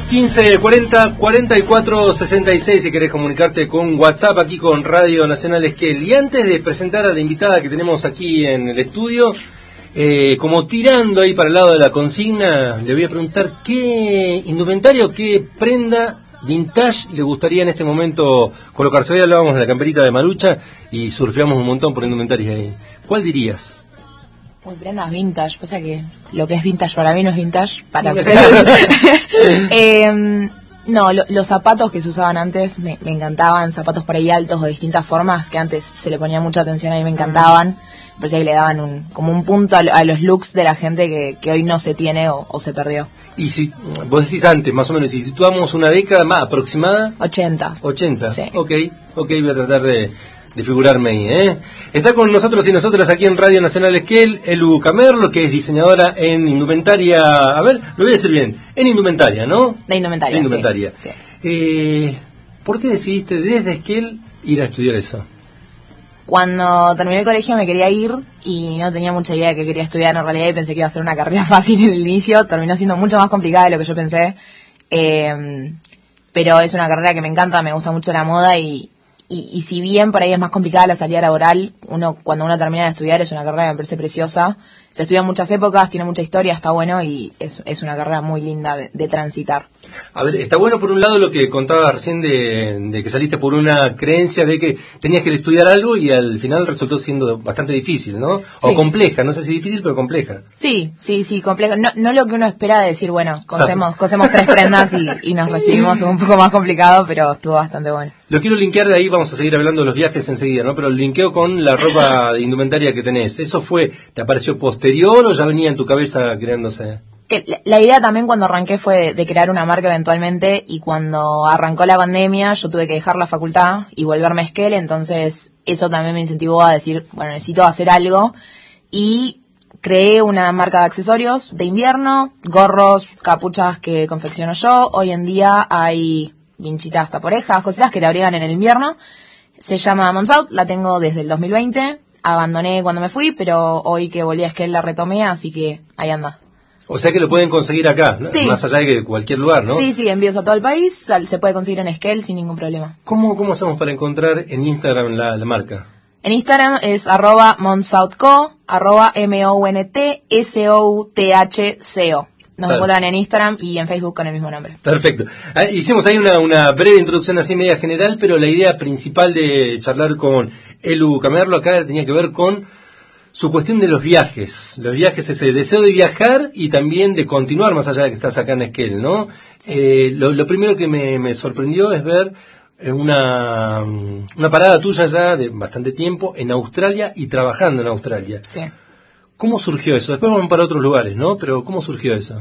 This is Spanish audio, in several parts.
15 40 44 66 si querés comunicarte con WhatsApp aquí con Radio Nacional Esquel. Y antes de presentar a la invitada que tenemos aquí en el estudio, como tirando ahí para el lado de la consigna, le voy a preguntar qué indumentario, qué prenda vintage le gustaría en este momento colocarse. Hoy hablábamos de la camperita de Marucha y surfeamos un montón por indumentarios ahí. ¿Cuál dirías? Uy, prendas vintage, pasa que lo que es vintage para mí no es vintage para ustedes. No, los zapatos que se usaban antes me encantaban, zapatos por ahí altos de distintas formas, que antes se le ponía mucha atención a mí, me encantaban. Me parecía que le daban como un punto a los looks de la gente que hoy no se tiene o se perdió. Y si vos decís antes, más o menos, si situamos una década más aproximada... 80. Sí. Ok, voy a tratar de figurarme ahí, Está con nosotros y nosotras aquí en Radio Nacional Esquel, Elu Camerlo, que es diseñadora en indumentaria, a ver, lo voy a decir bien, en indumentaria, ¿no? De indumentaria. Sí. ¿Por qué decidiste desde Esquel ir a estudiar eso? Cuando terminé el colegio me quería ir y no tenía mucha idea de qué quería estudiar en realidad y pensé que iba a ser una carrera fácil en el inicio, terminó siendo mucho más complicada de lo que yo pensé, pero es una carrera que me encanta, me gusta mucho la moda y si bien por ahí es más complicada la salida laboral, cuando uno termina de estudiar es una carrera que me parece preciosa. Se estudia en muchas épocas, tiene mucha historia, está bueno y es una carrera muy linda de transitar. A ver, está bueno por un lado lo que contabas recién de que saliste por una creencia de que tenías que estudiar algo y al final resultó siendo bastante difícil, ¿no? O compleja, no sé si difícil, pero compleja. Sí, compleja. No lo que uno espera de decir, bueno, cosemos 3 prendas y nos recibimos un poco más complicado, pero estuvo bastante bueno. Lo quiero linkear de ahí, vamos a seguir hablando de los viajes enseguida, ¿no? Pero lo linkeo con la ropa de indumentaria que tenés. ¿Eso te apareció posterior o ya venía en tu cabeza creándose? La idea también cuando arranqué fue de crear una marca eventualmente y cuando arrancó la pandemia yo tuve que dejar la facultad y volverme a Esquel, entonces eso también me incentivó a decir, bueno, necesito hacer algo y creé una marca de accesorios de invierno, gorros, capuchas que confecciono yo. Hoy en día hay vinchitas hasta por orejas, cositas que te abrigan en el invierno. Se llama Monsout, la tengo desde el 2020. Abandoné cuando me fui, pero hoy que volví a Esquel la retomé, así que ahí anda. O sea que lo pueden conseguir acá, ¿no? Sí. Más allá de que cualquier lugar, ¿no? Sí, envíos a todo el país, se puede conseguir en Esquel sin ningún problema. ¿Cómo hacemos para encontrar en Instagram la marca? En Instagram es @monsoutco, @MONTSOUTHCO. Nos encuentran en Instagram y en Facebook con el mismo nombre. Perfecto. Hicimos ahí una breve introducción así media general, pero la idea principal de charlar con Elu Camerlo acá tenía que ver con su cuestión de los viajes. Los viajes, ese deseo de viajar y también de continuar más allá de que estás acá en Esquel, ¿no? Sí. Lo primero que me sorprendió es ver una parada tuya ya de bastante tiempo en Australia y trabajando en Australia. Sí. ¿Cómo surgió eso? Después vamos para otros lugares, ¿no? Pero ¿cómo surgió eso?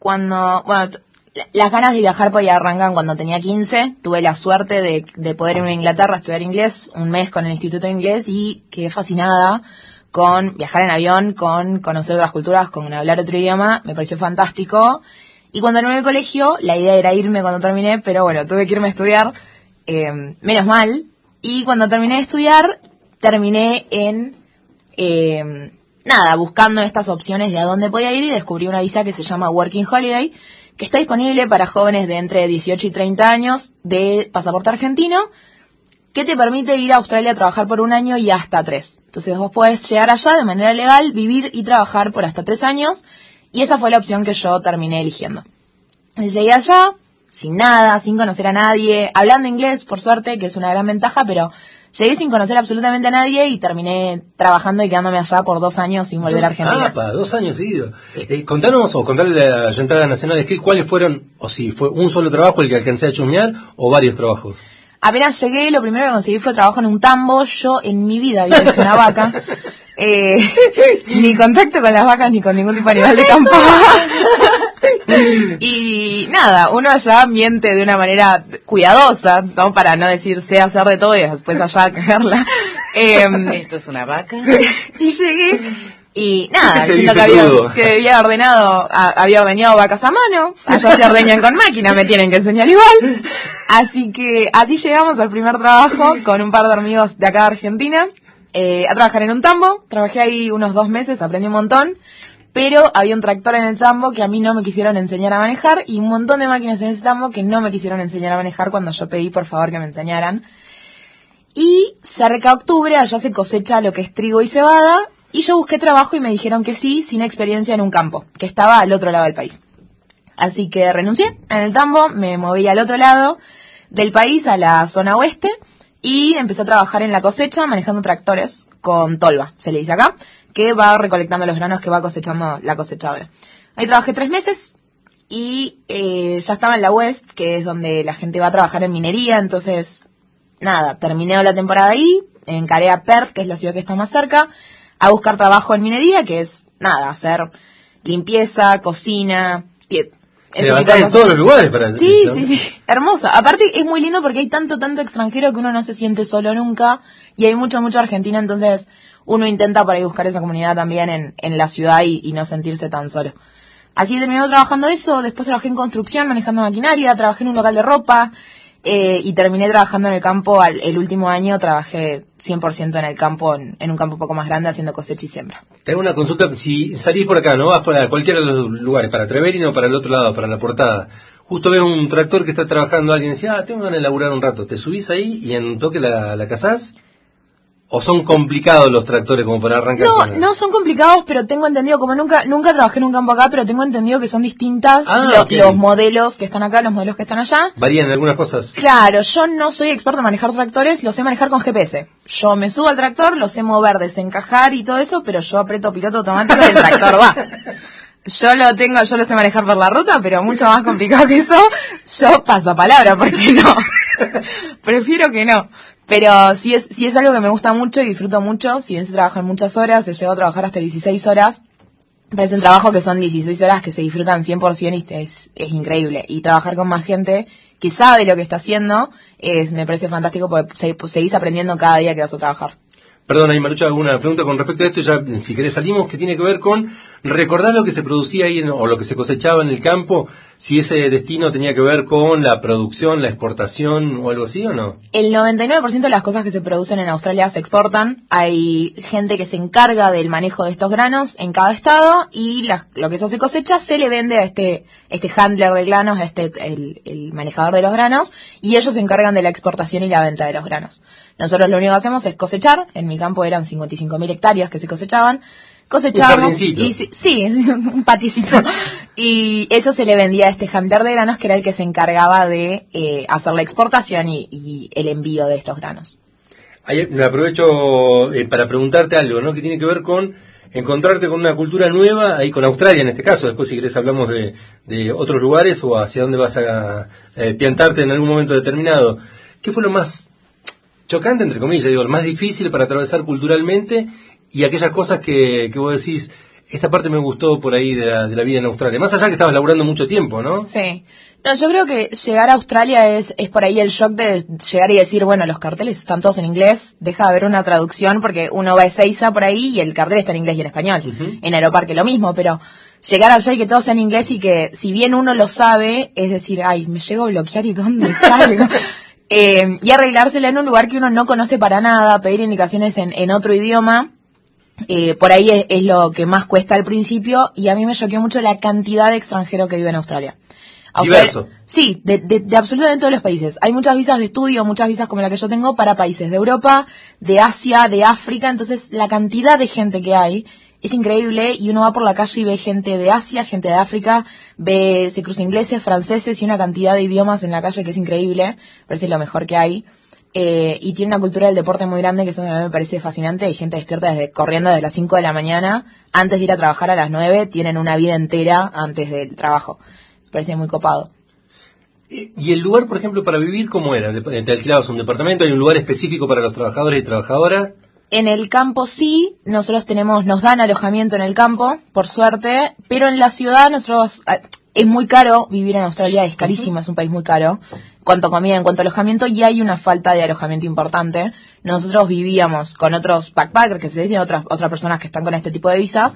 Las ganas de viajar pues ya arrancan cuando tenía 15. Tuve la suerte de poder ir a Inglaterra a estudiar inglés, un mes con el Instituto de Inglés y quedé fascinada con viajar en avión, con conocer otras culturas, con hablar otro idioma. Me pareció fantástico. Y cuando terminé el colegio, la idea era irme cuando terminé, pero bueno, tuve que irme a estudiar, menos mal. Y cuando terminé de estudiar, terminé en... buscando estas opciones de a dónde podía ir y descubrí una visa que se llama Working Holiday, que está disponible para jóvenes de entre 18 y 30 años de pasaporte argentino, que te permite ir a Australia a trabajar por 1 año y hasta 3. Entonces vos podés llegar allá de manera legal, vivir y trabajar por hasta 3 años, y esa fue la opción que yo terminé eligiendo. Llegué allá, sin nada, sin conocer a nadie, hablando inglés, por suerte, que es una gran ventaja, pero... Llegué sin conocer absolutamente a nadie y terminé trabajando y quedándome allá por 2 años sin volver a Argentina. 2 años seguidos. Sí. Contanos o contarle a la Ayuntada Nacional de Esquel cuáles fueron, o si fue un solo trabajo el que alcancé a chusmear o varios trabajos. Apenas llegué, lo primero que conseguí fue trabajo en un tambo. Yo en mi vida había visto una vaca. Ni contacto con las vacas ni con ningún tipo de animal de campo. Y nada, uno allá miente de una manera cuidadosa, ¿no? Para no decir sé hacer de todo y después allá cagarla. Esto es una vaca. Y llegué y nada, diciendo que había ordeñado vacas a mano. Allá se ordeñan con máquina, me tienen que enseñar igual. Así que así llegamos al primer trabajo con un par de amigos de acá de Argentina, a trabajar en un tambo. Trabajé ahí unos 2 meses, aprendí un montón. pero había un tractor en el tambo que a mí no me quisieron enseñar a manejar y un montón de máquinas en ese tambo que no me quisieron enseñar a manejar cuando yo pedí por favor que me enseñaran. Y cerca de octubre, allá se cosecha lo que es trigo y cebada, y yo busqué trabajo y me dijeron que sí, sin experiencia en un campo, que estaba al otro lado del país. Así que renuncié en el tambo, me moví al otro lado del país, a la zona oeste, y empecé a trabajar en la cosecha manejando tractores con tolva, se le dice acá, que va recolectando los granos que va cosechando la cosechadora. Ahí trabajé 3 meses y ya estaba en la West, que es donde la gente va a trabajar en minería, entonces nada, terminé la temporada ahí, encaré a Perth, que es la ciudad que está más cerca, a buscar trabajo en minería, que es nada, hacer limpieza, cocina, levantar en todos los lugares para... Sí, hermoso. Aparte es muy lindo porque hay tanto extranjero que uno no se siente solo nunca y hay mucha argentina, entonces uno intenta por ahí buscar esa comunidad también en la ciudad y no sentirse tan solo. Así terminé trabajando eso, después trabajé en construcción, manejando maquinaria, trabajé en un local de ropa y terminé trabajando en el campo. El último año trabajé 100% en el campo, en un campo un poco más grande, haciendo cosecha y siembra. Tengo una consulta, si salís por acá, no vas para cualquiera de los lugares, para Trevelin o para el otro lado, para la Portada, justo ves un tractor que está trabajando, alguien dice, tengo ganas de laburar un rato, ¿te subís ahí y en un toque la cazás? ¿O son complicados los tractores como para arrancar? No son complicados, pero tengo entendido, como nunca trabajé en un campo acá, pero tengo entendido que son distintas los modelos que están acá, los modelos que están allá. Varían en algunas cosas. Claro, yo no soy experto en manejar tractores, lo sé manejar con GPS. Yo me subo al tractor, lo sé mover, desencajar y todo eso, pero yo aprieto piloto automático y el tractor va. Yo lo sé manejar por la ruta, pero mucho más complicado que eso, yo paso palabra, porque no. Prefiero que no. Pero sí es algo que me gusta mucho y disfruto mucho. Si bien se trabajan muchas horas, he llegado a trabajar hasta 16 horas. Pero es un trabajo que son 16 horas que se disfrutan 100% y es increíble. Y trabajar con más gente que sabe lo que está haciendo me parece fantástico porque seguís aprendiendo cada día que vas a trabajar. Perdón, ahí Marucha, alguna pregunta con respecto a esto, ya si querés salimos, que tiene que ver con recordar lo que se producía ahí o lo que se cosechaba en el campo, si ese destino tenía que ver con la producción, la exportación o algo así o no. El 99% de las cosas que se producen en Australia se exportan. Hay gente que se encarga del manejo de estos granos en cada estado y lo que eso se cosecha se le vende a este handler de granos, a el manejador de los granos, y ellos se encargan de la exportación y la venta de los granos. Nosotros lo único que hacemos es cosechar. En mi campo eran 55.000 hectáreas que se cosechaban. Cosechábamos un paticito. Y eso se le vendía a este handler de granos, que era el que se encargaba de hacer la exportación y el envío de estos granos. Ahí me aprovecho para preguntarte algo, ¿no? Que tiene que ver con encontrarte con una cultura nueva, ahí con Australia en este caso. Después, si querés, hablamos de otros lugares o hacia dónde vas a piantarte en algún momento determinado. ¿Qué fue lo más chocante, entre comillas, lo más difícil para atravesar culturalmente y aquellas cosas que vos decís, esta parte me gustó por ahí de la vida en Australia? Más allá que estabas laburando mucho tiempo, ¿no? Sí. No, yo creo que llegar a Australia es por ahí el shock de llegar y decir, bueno, los carteles están todos en inglés, deja de haber una traducción porque uno va a Ezeiza por ahí y el cartel está en inglés y en español. Uh-huh. En Aeroparque lo mismo, pero llegar allá y que todo sea en inglés y que si bien uno lo sabe, es decir, ay, me llego a bloquear y ¿dónde salgo? Y arreglársela en un lugar que uno no conoce para nada, pedir indicaciones en otro idioma, por ahí es lo que más cuesta al principio, y a mí me choqueó mucho la cantidad de extranjeros que vive en Australia. Diverso. Sí, de absolutamente todos los países. Hay muchas visas de estudio, muchas visas como la que yo tengo para países de Europa, de Asia, de África, entonces la cantidad de gente que hay es increíble y uno va por la calle y ve gente de Asia, gente de África, se cruza ingleses, franceses y una cantidad de idiomas en la calle que es increíble, parece lo mejor que hay. Y tiene una cultura del deporte muy grande que eso me parece fascinante. Hay gente despierta corriendo desde las 5 de la mañana, antes de ir a trabajar a las 9, tienen una vida entera antes del trabajo. Me parece muy copado. ¿Y el lugar, por ejemplo, para vivir cómo era? ¿Te alquilabas un departamento? ¿Hay un lugar específico para los trabajadores y trabajadoras? En el campo sí, nosotros nos dan alojamiento en el campo, por suerte, pero en la ciudad es muy caro vivir en Australia, es carísimo, es un país muy caro, en cuanto a comida, en cuanto a alojamiento, y hay una falta de alojamiento importante. Nosotros vivíamos con otros backpackers, que se le dicen otras personas que están con este tipo de visas,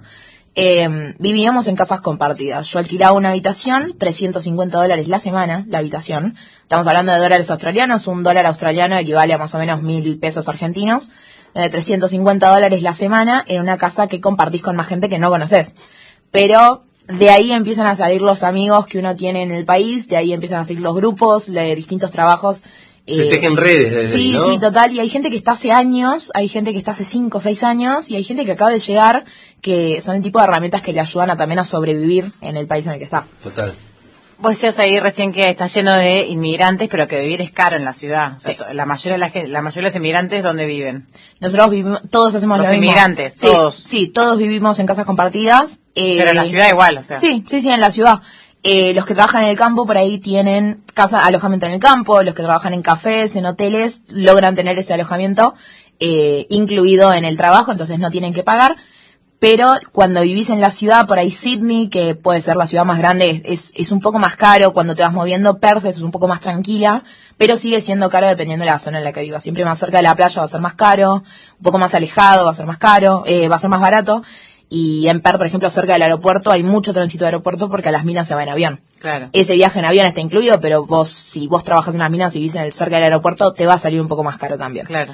vivíamos en casas compartidas. Yo alquilaba una habitación, $350 la semana, la habitación. Estamos hablando de dólares australianos, $1 australiano equivale a más o menos 1.000 pesos argentinos. $350 la semana en una casa que compartís con más gente que no conoces. pero de ahí empiezan a salir los amigos que uno tiene en el país, de ahí empiezan a salir los grupos de distintos trabajos. Se tejen redes desde ahí, ¿no? Sí, total, y hay gente que está hace años, hay gente que está hace 5 o 6 años, y hay gente que acaba de llegar, que son el tipo de herramientas que le ayudan también a sobrevivir en el país en el que está. Total. Vos decías ahí recién que está lleno de inmigrantes, pero que vivir es caro en la ciudad. Sí. O sea, la mayoría de los inmigrantes, ¿dónde viven? Nosotros vivimos, todos hacemos Los lo mismo. inmigrantes, Sí, todos. Sí, todos vivimos en casas compartidas. Pero en la ciudad igual, o sea. Sí, en la ciudad. Los que trabajan en el campo por ahí tienen casa, alojamiento en el campo, los que trabajan en cafés, en hoteles, logran tener ese alojamiento incluido en el trabajo, entonces no tienen que pagar. Pero cuando vivís en la ciudad, por ahí Sydney, que puede ser la ciudad más grande, es un poco más caro. Cuando te vas moviendo, Perth es un poco más tranquila, pero sigue siendo caro dependiendo de la zona en la que vivas. Siempre más cerca de la playa va a ser más caro, un poco más alejado va a ser más caro, va a ser más barato. Y en Perth, por ejemplo, cerca del aeropuerto, hay mucho tránsito de aeropuerto porque a las minas se va en avión. Claro. Ese viaje en avión está incluido, pero si vos trabajas en las minas y vivís cerca del aeropuerto, te va a salir un poco más caro también. Claro.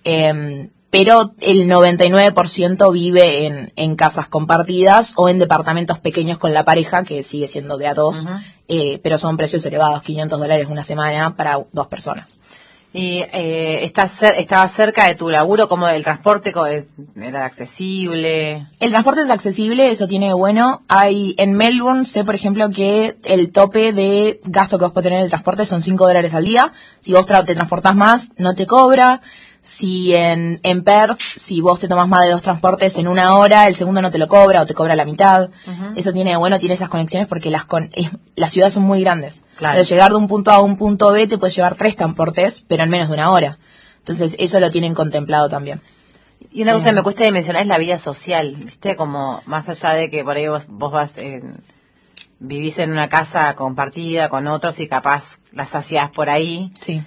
Pero el 99% vive en casas compartidas o en departamentos pequeños con la pareja, que sigue siendo de a dos, pero son precios elevados, $500 una semana para 2 personas. Y estaba cerca de tu laburo, como del transporte, era accesible. El transporte es accesible, eso tiene de bueno. En Melbourne sé, por ejemplo, que el tope de gasto que vos podés tener en el transporte son $5 al día. Si vos te transportás más, no te cobra. Si en Perth, si vos te tomás más de 2 transportes en 1 hora, el segundo no te lo cobra o te cobra la mitad. Eso tiene de bueno, tiene esas conexiones porque las ciudades son muy grandes. Claro. De llegar de un punto A a un punto B te puedes llevar 3 transportes, pero en menos de 1 hora. Entonces eso lo tienen contemplado también. Y una cosa que me cuesta de mencionar es la vida social, ¿viste? Como más allá de que por ahí vos vas, vivís en una casa compartida con otros y capaz las saciás por ahí. Sí.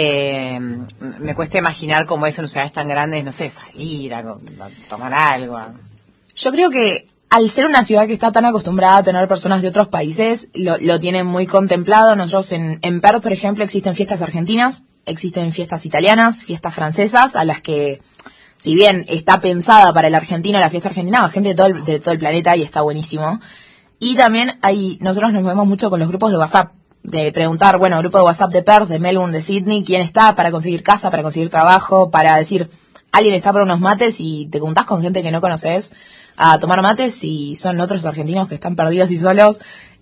Me cuesta imaginar cómo es en ciudades tan grandes, no sé, salir a tomar algo. Yo creo que al ser una ciudad que está tan acostumbrada a tener personas de otros países, lo tienen muy contemplado. Nosotros en Perth, por ejemplo, existen fiestas argentinas, existen fiestas italianas, fiestas francesas, a las que, si bien está pensada para el argentino, la fiesta argentina, va gente de todo el planeta y está buenísimo. Y también nosotros nos movemos mucho con los grupos de WhatsApp, de preguntar, grupo de WhatsApp de Perth, de Melbourne, de Sydney, quién está para conseguir casa, para conseguir trabajo, para decir, alguien está para unos mates, y te juntás con gente que no conoces a tomar mates y son otros argentinos que están perdidos y solos,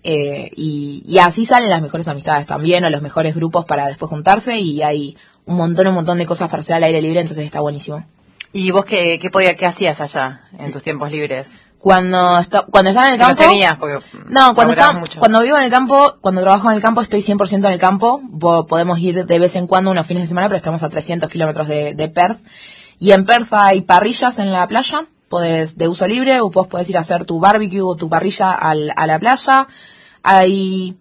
y así salen las mejores amistades también, o los mejores grupos para después juntarse, y hay un montón de cosas para hacer al aire libre, entonces está buenísimo. ¿Y vos qué hacías allá en tus tiempos libres? Cuando estaba en el campo... No tenías, porque no, cuando vivo en el campo, cuando trabajo en el campo, estoy 100% en el campo. Podemos ir de vez en cuando unos fines de semana, pero estamos a 300 kilómetros de Perth. Y en Perth hay parrillas en la playa, de uso libre, o vos podés ir a hacer tu barbecue o tu parrilla a la playa. Hay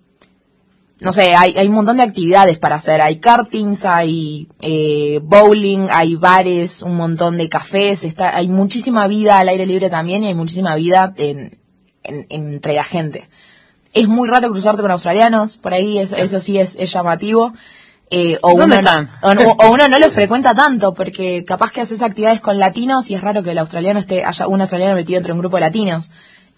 un montón de actividades para hacer. Hay kartings, hay bowling, hay bares, un montón de cafés. Hay muchísima vida al aire libre también, y hay muchísima vida entre la gente. Es muy raro cruzarte con australianos, por ahí eso sí es llamativo. ¿Dónde están? O uno no los frecuenta tanto, porque capaz que haces actividades con latinos y es raro que haya un australiano metido entre un grupo de latinos.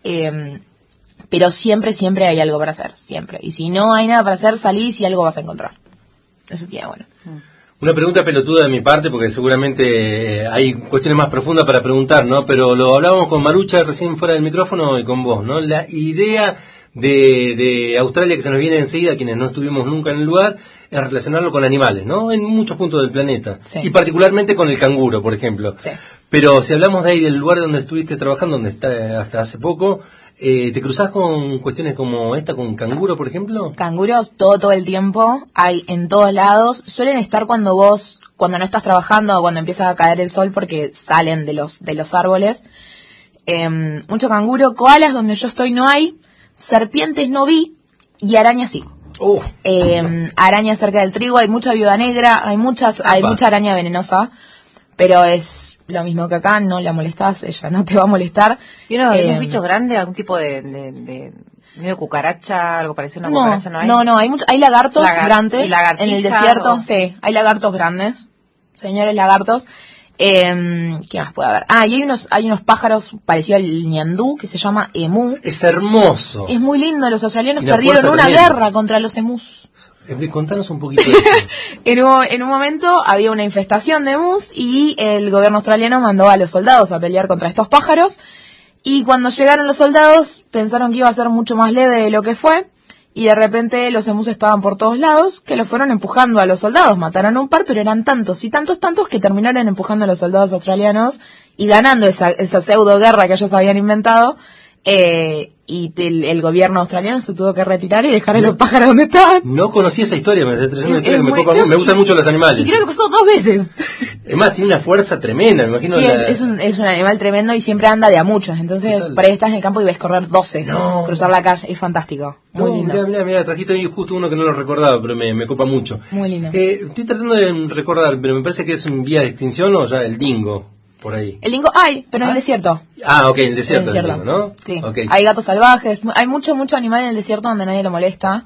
Pero siempre hay algo para hacer, siempre. Y si no hay nada para hacer, salís y algo vas a encontrar. Eso tiene bueno. Una pregunta pelotuda de mi parte, porque seguramente hay cuestiones más profundas para preguntar, ¿no? Pero lo hablábamos con Marucha recién fuera del micrófono y con vos, ¿no? La idea de Australia que se nos viene enseguida, quienes no estuvimos nunca en el lugar, es relacionarlo con animales, ¿no? En muchos puntos del planeta. Sí. Y particularmente con el canguro, por ejemplo. Sí. Pero si hablamos de ahí del lugar donde estuviste trabajando, donde está hasta hace poco, ¿te cruzás con cuestiones como esta, con canguro, por ejemplo? Canguros todo el tiempo, hay en todos lados. Suelen estar cuando no estás trabajando o cuando empieza a caer el sol, porque salen de los árboles. Mucho canguro. Koalas donde yo estoy no hay. Serpientes no vi. Y arañas sí. Arañas cerca del trigo, hay mucha viuda negra, hay mucha araña venenosa, pero es lo mismo que acá, no la molestás, ella no te va a molestar. ¿Y unos bichos grandes, algún tipo de medio cucaracha, algo parecido a una cucaracha, no hay? No, hay lagartos grandes ¿y en el desierto, sí, hay lagartos grandes, señores lagartos. ¿Qué más puede haber? Y hay unos pájaros parecidos al ñandú que se llama emú. Es hermoso. Es muy lindo. Los australianos perdieron una guerra contra los emús. Contanos un poquito de eso. En un momento había una infestación de emús y el gobierno australiano mandó a los soldados a pelear contra estos pájaros. Y cuando llegaron los soldados pensaron que iba a ser mucho más leve de lo que fue. Y de repente los emús estaban por todos lados, que los fueron empujando a los soldados. Mataron a un par, pero eran tantos y tantos que terminaron empujando a los soldados australianos y ganando esa pseudo guerra que ellos habían inventado. Y el gobierno australiano se tuvo que retirar y dejar a los pájaros donde estaban. No conocía esa historia, me gustan mucho los animales. Y creo que pasó 2 veces. Es más, tiene una fuerza tremenda, me imagino. Sí, es un animal tremendo y siempre anda de a muchos. Entonces, total, por ahí estás en el campo y ves correr 12, cruzar la calle. Es fantástico, muy lindo. Mira, trajiste ahí justo uno que no lo recordaba, pero me copa mucho. Muy lindo. Estoy tratando de recordar, pero me parece que es en vía de extinción o ya el dingo. Por ahí. El dingo hay, pero en el desierto. Ok, en el desierto. Dingo, ¿no? Sí. Okay. Hay gatos salvajes, hay mucho animal en el desierto donde nadie lo molesta.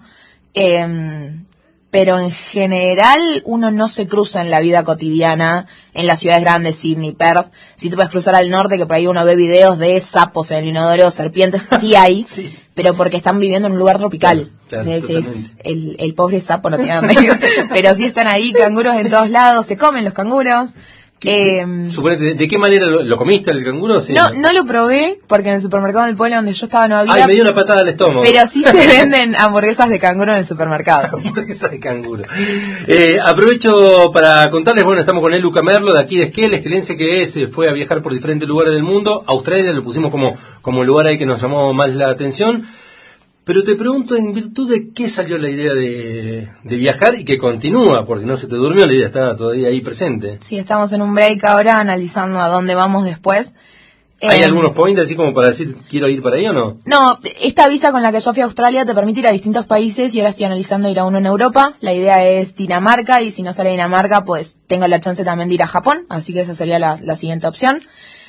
Pero en general uno no se cruza en la vida cotidiana en las ciudades grandes, Sydney, Perth. Si tú puedes cruzar al norte, que por ahí uno ve videos de sapos en el inodoro, serpientes, sí hay, sí, pero porque están viviendo en un lugar tropical. Claro, entonces el pobre sapo no tiene dónde ir. Pero sí están ahí canguros en todos lados, se comen los canguros. Suponete, ¿de qué manera lo comiste el canguro? Sí, no lo probé porque en el supermercado del pueblo donde yo estaba no había. Me dio una patada al estómago. Pero sí se venden hamburguesas de canguro en el supermercado. Hamburguesas de canguro. Aprovecho para contarles, estamos con Luca Merlo de aquí de Esquel, esquelense que fue a viajar por diferentes lugares del mundo. Australia lo pusimos como lugar ahí que nos llamó más la atención. Pero te pregunto, ¿en virtud de qué salió la idea de viajar y que continúa? Porque no se te durmió la idea, está todavía ahí presente. Sí, estamos en un break ahora analizando a dónde vamos después. ¿Hay algunos points así como para decir quiero ir para ahí o no? No, esta visa con la que yo fui a Australia te permite ir a distintos países y ahora estoy analizando ir a uno en Europa. La idea es Dinamarca y si no sale Dinamarca pues tengo la chance también de ir a Japón, así que esa sería la siguiente opción.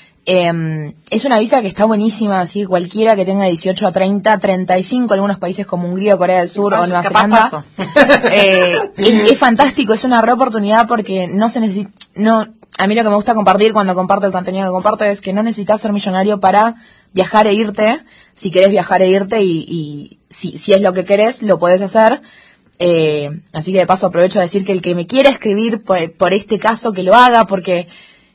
Es una visa que está buenísima, así que cualquiera que tenga 18 a 30, 35, algunos países como Hungría, Corea del Sur o Nueva Zelanda. Es fantástico, es una re oportunidad porque no se necesita, a mí lo que me gusta compartir cuando comparto el contenido que comparto es que no necesitas ser millonario para viajar e irte. Si querés viajar e irte y si es lo que querés, lo podés hacer. Así que de paso aprovecho a decir que el que me quiera escribir por este caso, que lo haga porque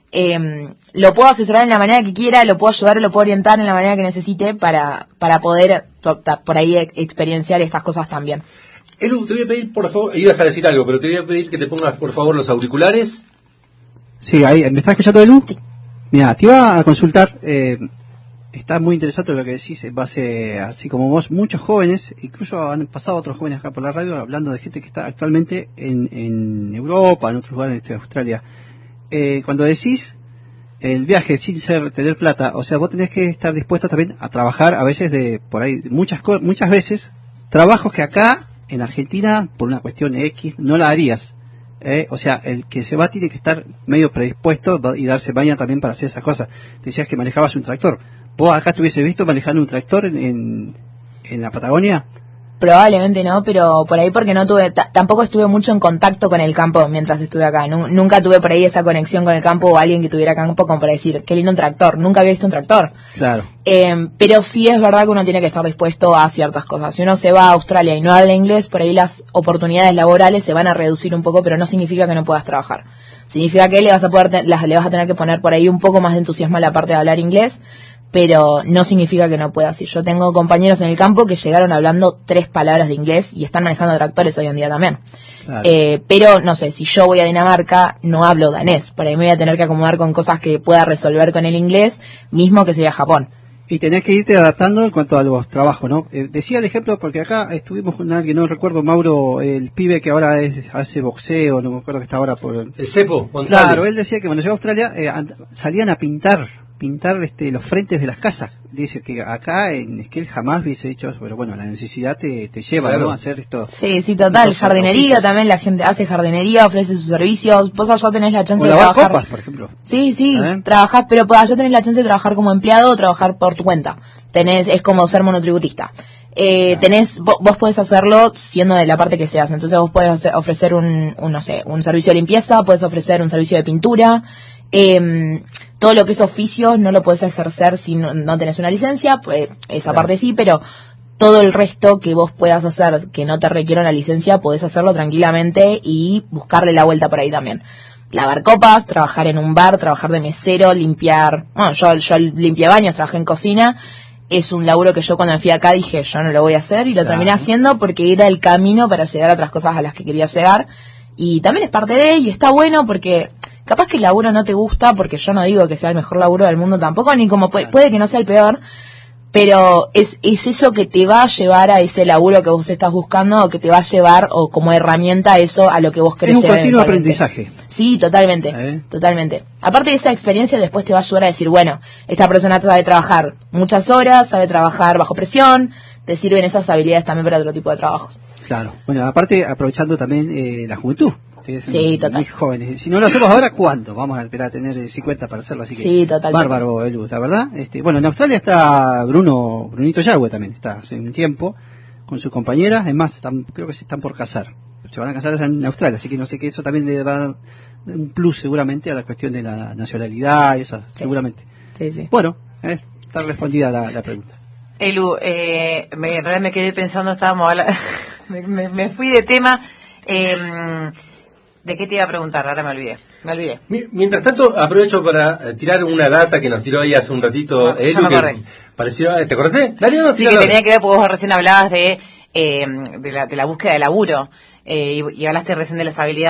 lo puedo asesorar en la manera que quiera, lo puedo ayudar, lo puedo orientar en la manera que necesite para poder por ahí experienciar estas cosas también. Elu, te voy a pedir, por favor, ibas a decir algo, pero te voy a pedir que te pongas, por favor, los auriculares. Sí, ahí, ¿me estás escuchando, Elu? Sí. Mira, te iba a consultar, está muy interesante lo que decís, en base, así como vos, muchos jóvenes, incluso han pasado otros jóvenes acá por la radio, hablando de gente que está actualmente en Europa, en otros lugares de Australia. Cuando decís el viaje sin tener plata, o sea, vos tenés que estar dispuesto también a trabajar a veces por ahí, muchas veces, trabajos que acá en Argentina, por una cuestión X, no la harías. O sea, el que se va tiene que estar medio predispuesto y darse maña también para hacer esas cosas. Decías que manejabas un tractor. ¿Vos acá te hubiese visto manejando un tractor en la Patagonia? Probablemente no, pero por ahí porque no tampoco estuve mucho en contacto con el campo mientras estuve acá. Nunca tuve por ahí esa conexión con el campo o alguien que tuviera campo como para decir, qué lindo un tractor. Nunca había visto un tractor. Claro. Pero sí es verdad que uno tiene que estar dispuesto a ciertas cosas. Si uno se va a Australia y no habla inglés, por ahí las oportunidades laborales se van a reducir un poco, pero no significa que no puedas trabajar. Significa que le vas a tener que poner por ahí un poco más de entusiasmo a la parte de hablar inglés, pero no significa que no puedas ir. Yo tengo compañeros en el campo que llegaron hablando 3 palabras de inglés y están manejando tractores hoy en día también. Claro. Pero, no sé, si yo voy a Dinamarca, no hablo danés. Por ahí me voy a tener que acomodar con cosas que pueda resolver con el inglés, mismo que si voy a Japón. Y tenés que irte adaptando en cuanto a los trabajos, ¿no? Decía el ejemplo, porque acá estuvimos con alguien, no recuerdo, Mauro, el pibe que ahora hace boxeo, no me acuerdo que está ahora por... El Cepo González. Claro, él decía que cuando llegó a Australia salían a pintar los frentes de las casas. Dice que acá en Esquel jamás hubiese dicho eso, pero bueno, la necesidad te lleva, claro, ¿no? A hacer esto. Sí, total. Jardinería también, la gente hace jardinería, ofrece sus servicios. Vos allá tenés la chance de trabajar. Copas, por ejemplo. Sí, trabajás, pero allá tenés la chance de trabajar como empleado o trabajar por tu cuenta. Es como ser monotributista. Vos podés hacerlo siendo de la parte que seas. Entonces vos podés ofrecer un servicio de limpieza, podés ofrecer un servicio de pintura. Todo lo que es oficios no lo puedes ejercer si no tenés una licencia, pues esa parte sí, pero todo el resto que vos puedas hacer que no te requiera una licencia, podés hacerlo tranquilamente y buscarle la vuelta por ahí también. Lavar copas, trabajar en un bar, trabajar de mesero, limpiar. Bueno, yo limpié baños, trabajé en cocina. Es un laburo que yo cuando me fui acá dije, yo no lo voy a hacer, y lo terminé haciendo porque era el camino para llegar a otras cosas a las que quería llegar. Y también es parte de, y está bueno porque capaz que el laburo no te gusta, porque yo no digo que sea el mejor laburo del mundo tampoco, ni como puede que no sea el peor, pero es eso que te va a llevar a ese laburo que vos estás buscando, o que te va a llevar, o como herramienta, eso a lo que vos querés llegar. Es un continuo aprendizaje. Sí, totalmente, totalmente. Aparte de esa experiencia, después te va a ayudar a decir, bueno, esta persona sabe trabajar muchas horas, sabe trabajar bajo presión, te sirven esas habilidades también para otro tipo de trabajos. Claro. Bueno, aparte, aprovechando también la juventud. Sí, total. Muy jóvenes. Si no lo hacemos ahora, ¿cuándo? Vamos a esperar a tener 50 para hacerlo, así que sí, total. Bárbaro, Elu, la verdad. Bueno, en Australia está Brunito Yagüe también, está hace un tiempo con su compañera, es más, creo que se están por casar. Se van a casar en Australia, así que no sé qué, eso también le va a dar un plus seguramente a la cuestión de la nacionalidad y eso, seguramente. Sí. Bueno, está respondida la pregunta. Elu, en realidad me quedé pensando, estábamos hablando, me fui de tema. ¿De qué te iba a preguntar? Ahora me olvidé. Mientras tanto, aprovecho para tirar una data que nos tiró ahí hace un ratito Elu, me acordé. ¿Te acordaste? Dale, no, sí, que tenía que ver, porque vos recién hablabas de la búsqueda de laburo, y hablaste recién de las habilidades